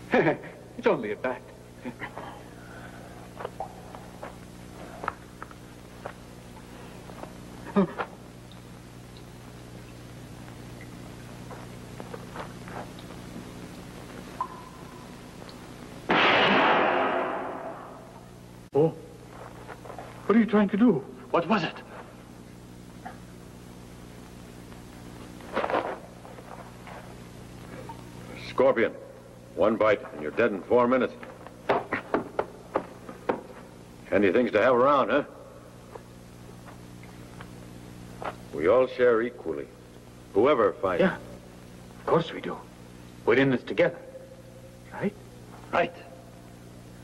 It's only a bat. Oh, what are you trying to do? What was it? Scorpion. One bite, and you're dead in 4 minutes. Handy things to have around, huh? We all share equally. Whoever fights. Yeah, of course we do. We're in this together, right? Right.